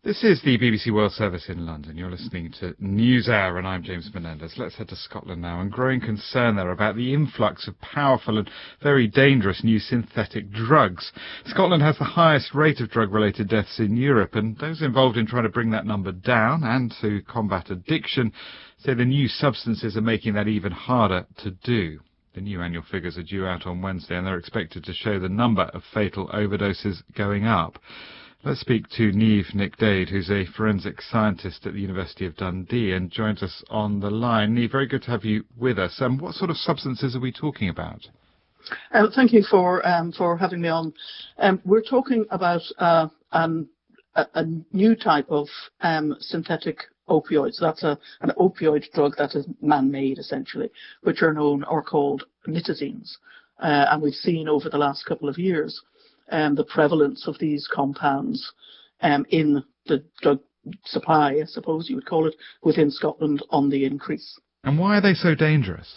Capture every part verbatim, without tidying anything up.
This is the B B C World Service in London. You're listening to NewsHour, and I'm James Menendez. Let's head to Scotland now, and growing concern there about the influx of powerful and very dangerous new synthetic drugs. Scotland has the highest rate of drug-related deaths in Europe, and those involved in trying to bring that number down and to combat addiction say the new substances are making that even harder to do. The new annual figures are due out on Wednesday, and they're expected to show the number of fatal overdoses going up. Let's speak to Niamh Nic Daid, who's a forensic scientist at the University of Dundee and joins us on the line. Niamh, very good to have you with us. Um, what sort of substances are we talking about? Uh, thank you for um, for having me on. Um, we're talking about uh, um, a, a new type of um, synthetic opioids. That's a, an opioid drug that is man-made, essentially, which are known or called nitazenes. Uh, and we've seen over the last couple of years Um, the prevalence of these compounds um, in the drug supply, I suppose you would call it, within Scotland on the increase. And why are they so dangerous?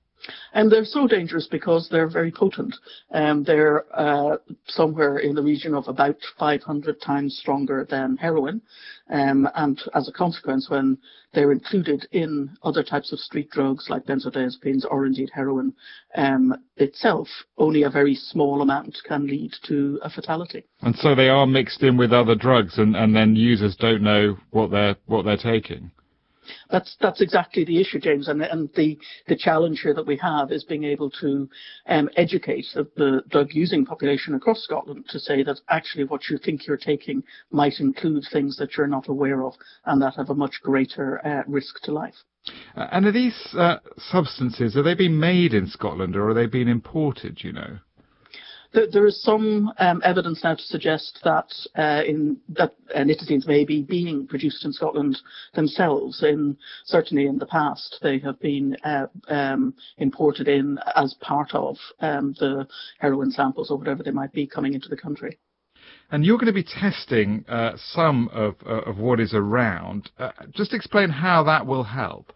And they're so dangerous because they're very potent. Um, they're uh, somewhere in the region of about five hundred times stronger than heroin. Um, and as a consequence, when they're included in other types of street drugs like benzodiazepines or indeed heroin um, itself, only a very small amount can lead to a fatality. And so they are mixed in with other drugs, and, and then users don't know what they're what they're taking. That's that's exactly the issue, James, and and the the challenge here that we have is being able to um, educate the, the drug-using population across Scotland to say that actually what you think you're taking might include things that you're not aware of and that have a much greater uh, risk to life. Uh, and are these uh, substances, are they being made in Scotland or are they being imported, you know? There is some um, evidence now to suggest that uh, in that uh, nitazenes may be being produced in Scotland themselves. In certainly in the past, they have been uh, um, imported in as part of um, the heroin samples or whatever they might be coming into the country. And you're going to be testing uh, some of uh, of what is around. Uh, just explain how that will help.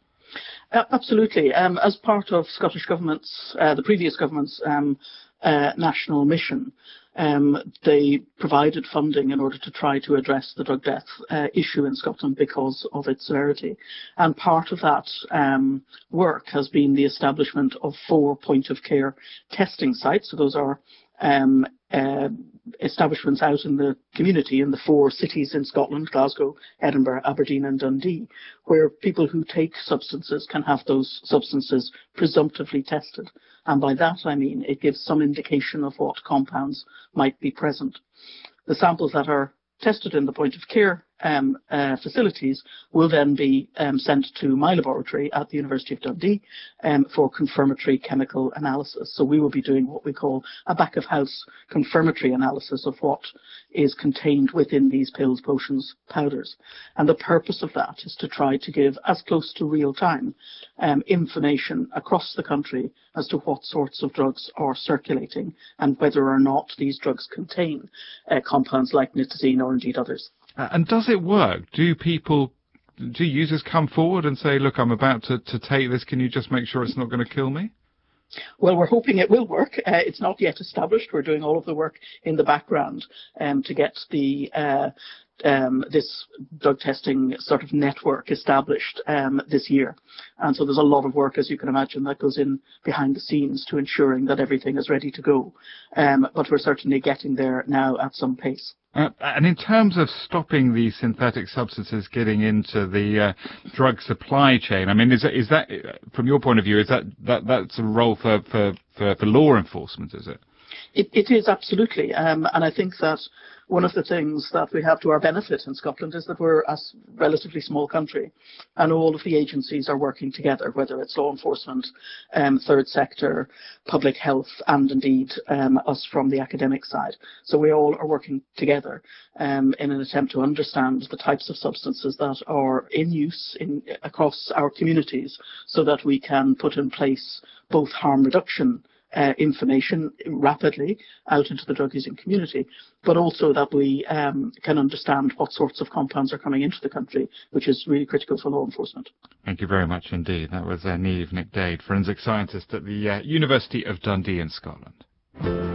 Uh, absolutely. Um, as part of Scottish government's, uh, the previous government's um, uh, national mission, um, they provided funding in order to try to address the drug death uh, issue in Scotland because of its severity. And part of that um, work has been the establishment of four point-of-care testing sites. So those are um, uh, establishments out in the community in the four cities in Scotland, Glasgow, Edinburgh, Aberdeen and Dundee, where people who take substances can have those substances presumptively tested. And by that I mean it gives some indication of what compounds might be present. The samples that are tested in the point of care um, uh, facilities will then be um, sent to my laboratory at the University of Dundee um, for confirmatory chemical analysis. So we will be doing what we call a back-of-house confirmatory analysis of what is contained within these pills, potions, powders. And the purpose of that is to try to give as close to real time um, information across the country as to what sorts of drugs are circulating and whether or not these drugs contain uh, compounds like nitazene or indeed others. Uh, and does it work? Do people, do users come forward and say, look, I'm about to, to take this, can you just make sure it's not going to kill me? Well, we're hoping it will work. Uh, it's not yet established. We're doing all of the work in the background um, to get the uh, um, this drug testing sort of network established um, this year. And so there's a lot of work, as you can imagine, that goes in behind the scenes to ensuring that everything is ready to go. Um, but we're certainly getting there now at some pace. Uh, and in terms of stopping these synthetic substances getting into the uh, drug supply chain, I mean, is that, is that, from your point of view, is that, that that's a role for, for, for, for law enforcement, is it? It, it is, absolutely. Um, and I think that one of the things that we have to our benefit in Scotland is that we're a relatively small country and all of the agencies are working together, whether it's law enforcement, um, third sector, public health, and indeed um, us from the academic side. So we all are working together um, in an attempt to understand the types of substances that are in use in, across our communities so that we can put in place both harm reduction Uh, information rapidly out into the drug-using community, but also that we um, can understand what sorts of compounds are coming into the country, which is really critical for law enforcement. Thank you very much indeed. That was uh, Niamh Nic Daid, forensic scientist at the uh, University of Dundee in Scotland.